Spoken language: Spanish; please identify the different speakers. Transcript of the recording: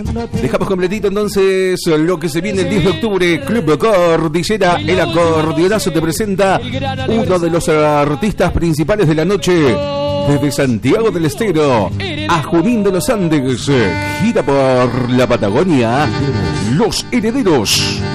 Speaker 1: Dejamos completito entonces lo que se viene el 10 de octubre. Club Cordillera, el acordeonazo te presenta uno de los artistas principales de la noche. Desde Santiago del Estero a Junín de los Andes, gira por la Patagonia, Los Herederos.